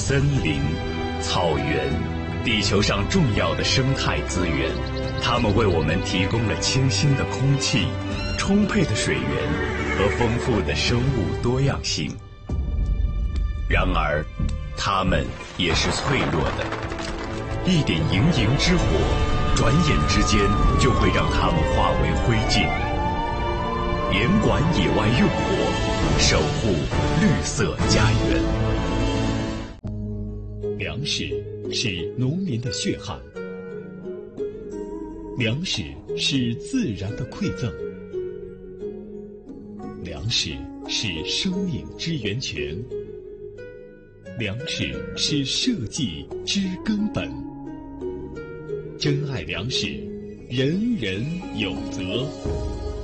森林、草原，地球上重要的生态资源，它们为我们提供了清新的空气、充沛的水源和丰富的生物多样性。然而，它们也是脆弱的，一点营营之火，转眼之间就会让它们化为灰烬。严管野外用火，守护绿色家园。粮食是农民的血汗，粮食是自然的馈赠，粮食是生命之源泉，粮食是社稷之根本。珍爱粮食，人人有责。